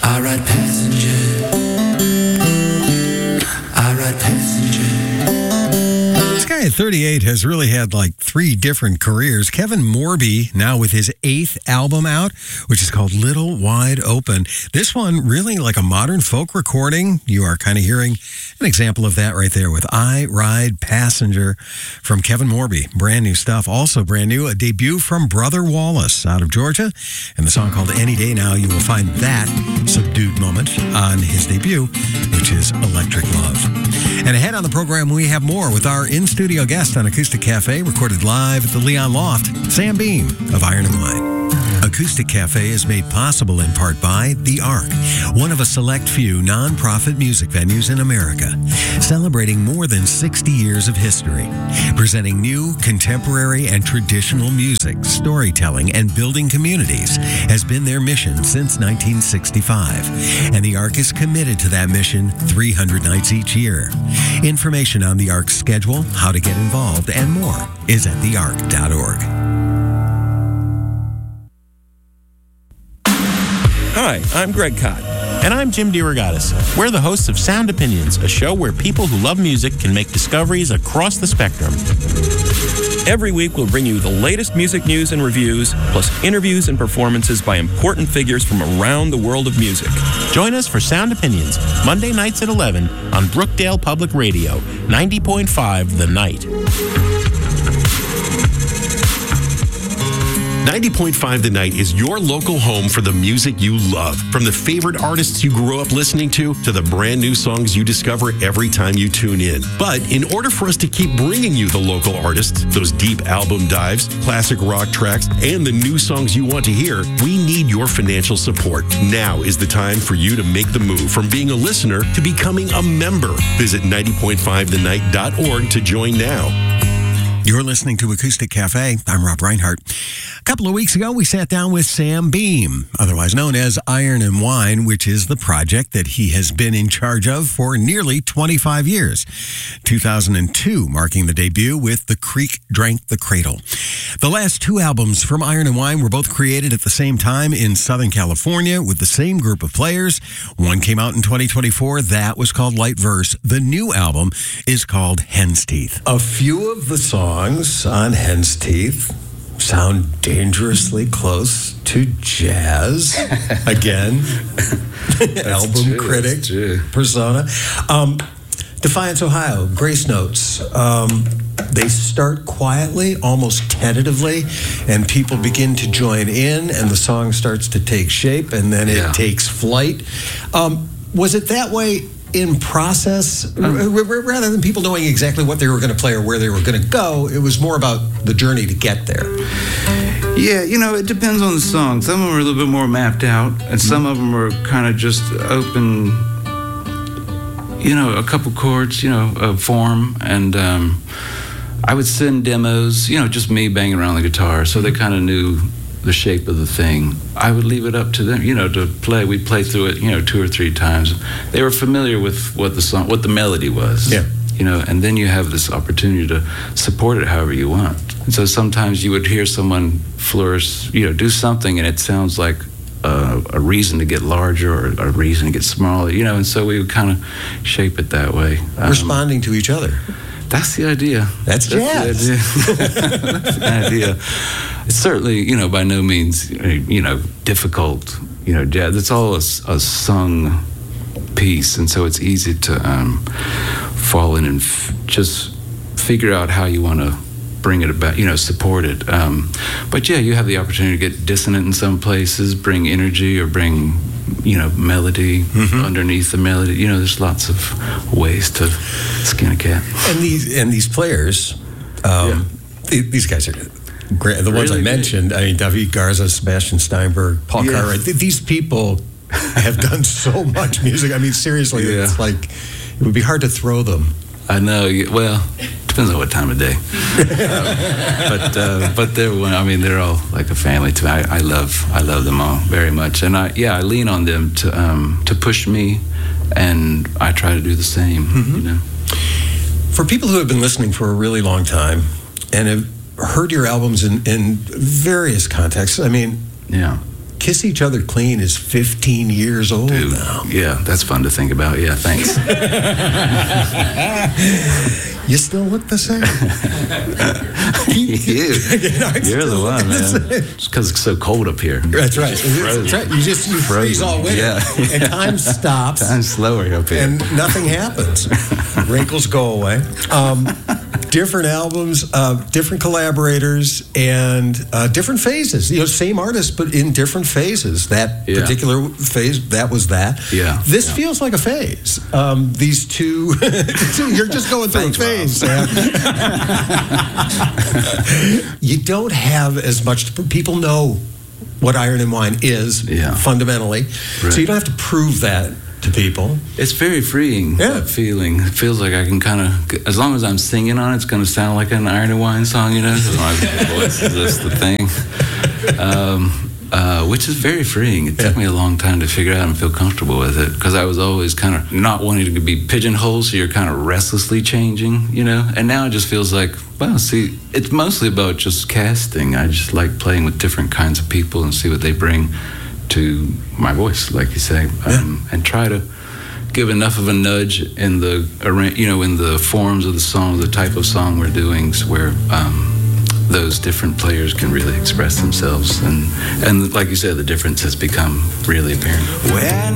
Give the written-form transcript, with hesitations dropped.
I ride passenger. I ride passenger. This guy at 38 has really had like 3 different careers. Kevin Morby, now with his 8th album out, which is called Little Wide Open. This one really like a modern folk recording. You are kind of hearing an example of that right there with I Ride Passenger from Kevin Morby. Brand new stuff. Also brand new, a debut from Brother Wallace out of Georgia. And the song called Any Day Now. You will find that subdued moment on his debut, which is Electric Love. And ahead on the program, we have more with our in-studio guest on Acoustic Cafe, recorded live at the Leon Loft, Sam Beam of Iron and Wine. Acoustic Cafe is made possible in part by The Ark, one of a select few non-profit music venues in America, celebrating more than 60 years of history, presenting new, contemporary, and traditional music, storytelling, and building communities has been their mission since 1965. And The Ark is committed to that mission 300 nights each year. Information on The Ark's schedule, how to get involved, and more is at theark.org. Hi, I'm Greg Kot. And I'm Jim DeRogatis. We're the hosts of Sound Opinions, a show where people who love music can make discoveries across the spectrum. Every week, we'll bring you the latest music news and reviews, plus interviews and performances by important figures from around the world of music. Join us for Sound Opinions, Monday nights at 11 on Brookdale Public Radio, 90.5 The Night. 90.5 The Night is your local home for the music you love. From the favorite artists you grew up listening to the brand new songs you discover every time you tune in. But in order for us to keep bringing you the local artists, those deep album dives, classic rock tracks, and the new songs you want to hear, we need your financial support. Now is the time for you to make the move from being a listener to becoming a member. Visit 90.5thenight.org to join now. You're listening to Acoustic Cafe. I'm Rob Reinhardt. A couple of weeks ago, we sat down with Sam Beam, otherwise known as Iron and Wine, which is the project that he has been in charge of for nearly 25 years. 2002 marking the debut with The Creek Drank the Cradle. The last 2 albums from Iron and Wine were both created at the same time in Southern California with the same group of players. One came out in 2024. That was called Light Verse. The new album is called Hen's Teeth. A few of the songs on Hen's Teeth sound dangerously close to jazz. Again, album critic persona. Defiance, Ohio, Grace Notes. They start quietly, almost tentatively, and people begin to join in, and the song starts to take shape, and then it takes flight. Was it that way in process, rather than people knowing exactly what they were going to play or where they were going to go? It was more about the journey to get there. Yeah, it depends on the song. Some of them are a little bit more mapped out, and some of them are kind of just open, a couple chords, a form, and I would send demos, just me banging around the guitar, so they kind of knew the shape of the thing. I would leave it up to them, to play. We'd play through it, 2 or 3 times. They were familiar with what the melody was. Yeah. And then you have this opportunity to support it however you want. And so sometimes you would hear someone flourish, do something, and it sounds like a reason to get larger or a reason to get smaller, and so we would kind of shape it that way. Responding to each other. That's the idea. That's jazz. That's the idea. It's certainly, by no means, difficult, jazz. It's all a sung piece, and so it's easy to fall in and just figure out how you want to bring it about, support it. But yeah, you have the opportunity to get dissonant in some places, bring energy or bring, melody underneath the melody. There's lots of ways to skin a cat. And these players, these guys are great. The ones I mentioned, David Garza, Sebastian Steinberg, Paul Cartwright. These people have done so much music. Seriously, it's like it would be hard to throw them. I know. Well, depends on what time of day. But they're all like a family to me. I love them all very much, and I lean on them to push me, and I try to do the same. For people who have been listening for a really long time and have heard your albums in various contexts, Kiss Each Other Clean is 15 years old Dude, now. yeah, that's fun to think about. Yeah, thanks. You still look the same. You're the one, man. It's because it's so cold up here. That's right. That's right. You freeze all winter. Yeah. And time stops. Time's slower up here. And nothing happens. Wrinkles go away. Different albums, different collaborators, and different phases. Same artist, but in different phases. That particular phase, that was that. Yeah. This feels like a phase. These two, you're just going through a phase, Sam. You don't have as much. People know what Iron and Wine is fundamentally, so you don't have to prove that to people. It's very freeing, that feeling. It feels like I can kind of, as long as I'm singing on it, it's going to sound like an Iron and Wine song, because my voice is just the thing. Which is very freeing. It took me a long time to figure out and feel comfortable with it, because I was always kind of not wanting to be pigeonholed, so you're kind of restlessly changing, And now it just feels like, well, see, it's mostly about just casting. I just like playing with different kinds of people and see what they bring to my voice, like you say, and try to give enough of a nudge in the in the forms of the song, the type of song we're doing, where those different players can really express themselves, and like you said, the difference has become really apparent.